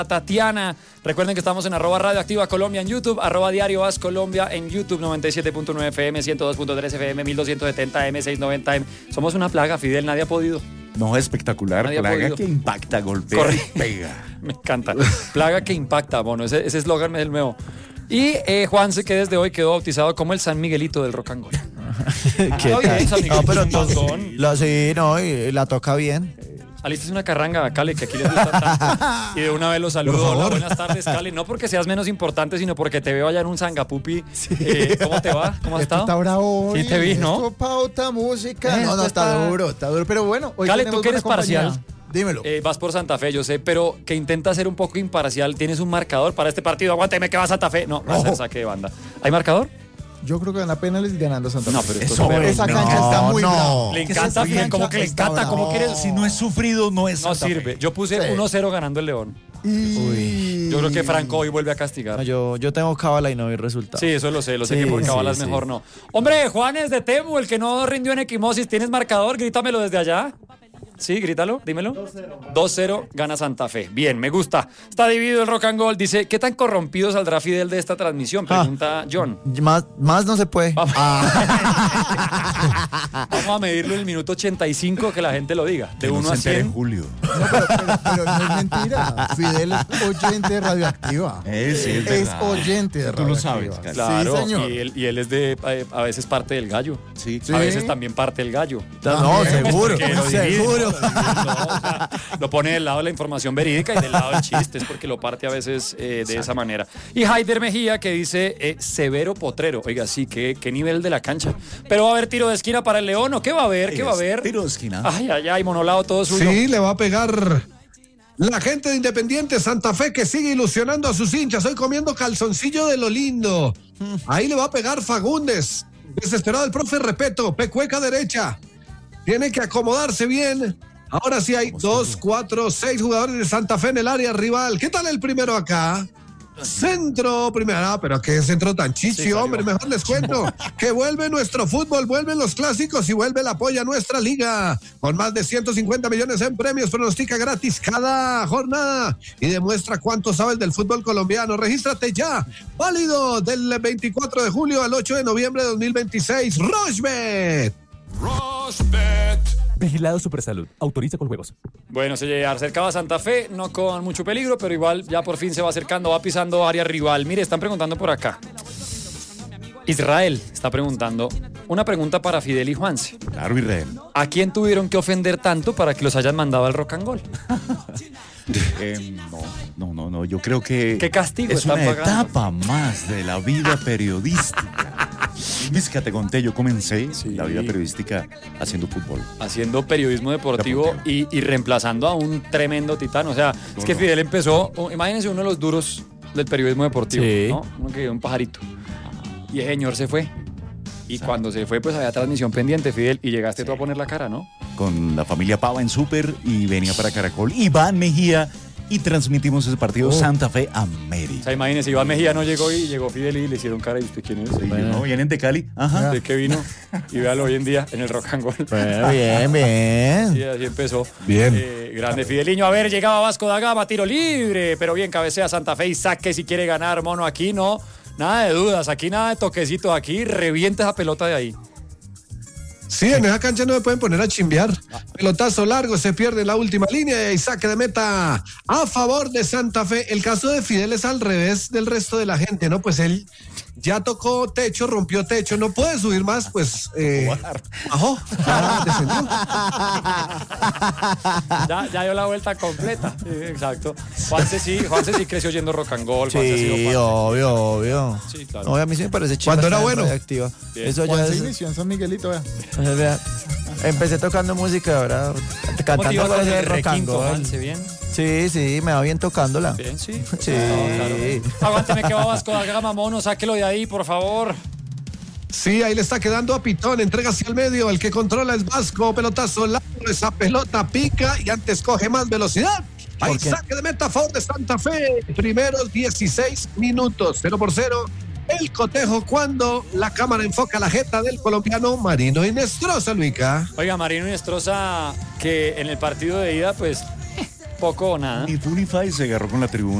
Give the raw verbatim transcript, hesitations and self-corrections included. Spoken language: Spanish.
Tatiana. Recuerden que estamos en arroba Radio Activa Colombia en YouTube, arroba Diario As Colombia en YouTube, noventa y siete punto nueve F M, ciento dos punto tres F M, mil doscientos setenta M, seiscientos noventa M. Somos una plaga, Fidel, nadie ha podido. No, espectacular, Nadie ha plaga podido. que impacta, golpea Corre. y pega. Me encanta. Plaga que impacta, mono. Ese ese eslogan es el nuevo. Y eh, Juanse, que desde hoy quedó bautizado como el San Miguelito del rock and roll. ¿Qué Ah, bien, tal? San Miguelito No, pero es un entonces, montón. lo, sí, no, y la toca bien. Aliste una carranga, Cali, que aquí les gusta tanto. Y de una vez los saludo. Hola, buenas tardes, Cali. No porque seas menos importante, sino porque te veo allá en un sangapupi. Eh, ¿Cómo te va? ¿Cómo has Esto estado? está bravo. Sí te vi, ¿no? Esto pauta, música. Esto No, no, está, está- duro, está duro. Pero bueno, hoy Cale, tenemos tú que eres buena compañía. parcial. Dímelo. Eh, vas por Santa Fe, yo sé, pero que intenta ser un poco imparcial. ¿Tienes un marcador para este partido? Aguánteme que va a Santa Fe. No, va a ser Ojo. saque de banda. ¿Hay marcador? Yo creo que gana penales ganando Santa Fe. No, pero esto Eso, es Esa no, cancha está muy no. brava. Le ¿Qué encanta, es esa Fidel, ¿cómo que le cancha? encanta? Está ¿Cómo bravo. quieres? Si no es sufrido, no es No Santa sirve. Fe. Yo puse Sí. uno cero ganando el León. Y... Yo creo que Franco hoy vuelve a castigar. No, yo, yo tengo cábala y no vi resultado. Sí, eso lo sé, lo sé Sí, que por cabalas sí, sí. mejor no. Hombre, Juanes de Temu, el que no rindió en Equimosis, ¿tienes marcador? Grítamelo desde allá. Sí, grítalo, dímelo. dos cero gana Santa Fe. Bien, me gusta. Está dividido el rock and roll. Dice, ¿qué tan corrompido saldrá Fidel de esta transmisión? Pregunta John. Más, más no se puede. Vamos. Vamos a medirlo en el minuto ochenta y cinco, que la gente lo diga. De Que no uno se a entere cien. Julio. No, pero, pero- pero no es mentira. Fidel es oyente de Radioactiva. Eh, sí, es es verdad. oyente de Tú lo Radioactiva. sabes, Cali. Claro, Sí, señor. y él, y él es de, eh, a veces parte del gallo. Sí. A veces también parte el gallo. No, seguro, Porque lo divide, seguro. ¿no? Lo divide, ¿no? O sea, lo pone del lado de la información verídica y del lado del chiste, es porque lo parte a veces eh, de esa manera. Y Haider Mejía, que dice eh, severo potrero. Oiga, sí, ¿qué, qué nivel de la cancha. Pero va a haber tiro de esquina para el León, ¿o qué va a haber? ¿Qué va a haber? Tiro de esquina. Ay, ay, ay, monolado todo suyo. Sí, le va a pegar la gente de Independiente Santa Fe que sigue ilusionando a sus hinchas. Hoy comiendo calzoncillo de lo lindo. Ahí le va a pegar Fagundes. Desesperado el profe Repeto. Pecueca derecha. Tiene que acomodarse bien. Ahora sí hay dos, cuatro, seis jugadores de Santa Fe en el área rival. ¿Qué tal el primero acá? Centro, primero. Ah, pero qué centro tan chichi, Sí, hombre. Mejor les cuento que vuelve nuestro fútbol, vuelven los clásicos y vuelve el apoyo a nuestra liga. Con más de ciento cincuenta millones en premios, pronostica gratis cada jornada y demuestra cuánto sabes del fútbol colombiano. Regístrate ya. Válido del veinticuatro de julio al ocho de noviembre de dos mil veintiséis. Rochbet. Vigilado Supersalud. Autoriza con juegos. Bueno, se acercaba Santa Fe, no con mucho peligro, pero igual ya por fin se va acercando, va pisando área rival. Mire, están preguntando por acá. Israel está preguntando, una pregunta para Fidel y Juanse. Claro, Israel. ¿A quién tuvieron que ofender tanto para que los hayan mandado al rock and roll? Eh, no, no, no, no. Yo creo que ¿Qué castigo es están una pagando? etapa más de la vida periodística. Es que te conté, yo comencé Sí. la vida periodística haciendo fútbol. Haciendo periodismo deportivo, Deportivo. Y, y reemplazando a un tremendo titán. O sea, es que no. Fidel empezó, oh, imagínense uno de los duros del periodismo deportivo, Sí. ¿no? Uno que un pajarito. Y el señor se fue. Y cuando se fue, pues había transmisión pendiente, Fidel, y llegaste tú a poner la cara, ¿no? Con la familia Pava en Súper y venía para Caracol. Iván Mejía y transmitimos ese partido Oh. Santa Fe O América. sea, imagínense, Iván Mejía no llegó y llegó Fidel y le hicieron cara, ¿y usted quién es? Sí, ¿no? Vienen de Cali. Ajá. ¿De qué vino? Y véalo hoy en día en el rock and roll. Bueno, bien, bien. Sí, así empezó. Bien. Eh, grande Fideliño. A ver, llegaba Vasco da Gama, tiro libre, pero bien cabecea Santa Fe y saque si quiere ganar, mono. Aquí no, nada de dudas, aquí nada de toquecitos, aquí revienta esa pelota de ahí. Sí, en esa cancha no me pueden poner a chimbear. Pelotazo largo, se pierde la última línea y saque de meta a favor de Santa Fe. El caso de Fidel es al revés del resto de la gente, ¿no? Pues él ya tocó techo, rompió techo, no puede subir más, pues eh, bajó, ya descendió. Ya, ya dio la vuelta completa. Sí, exacto. Juanse sí, Juanse sí creció oyendo rock and roll. Juanse ha sido Sí, parte. obvio, obvio. Sí, claro. No, a mí sí me parece chido. Cuando era bueno. Activa. Bien. Eso ya Juan se es, inició en San Miguelito, vea. entonces, vea, empecé tocando música, ahora ¿Cómo te cantando iba con cosas de el rock and requinto, roll. Juanse? ¿Bien? Sí, sí, me va bien tocándola. Bien, sí. Sí. No, claro. Aguánteme que va Vasco da Gama, mono, sáquelo de ahí, por favor. Sí, ahí le está quedando a Pitón, entrega hacia el medio, el que controla es Vasco, pelotazo largo, esa pelota pica y antes coge más velocidad. Ahí ¿Por qué? saque de meta a favor de Santa Fe, primeros dieciséis minutos, cero por cero. El cotejo cuando la cámara enfoca la jeta del colombiano Marino Inestrosa, Luica. Oiga, Marino Inestrosa, que en el partido de ida, pues, Poco o nada. Y Funify se agarró con la tribuna.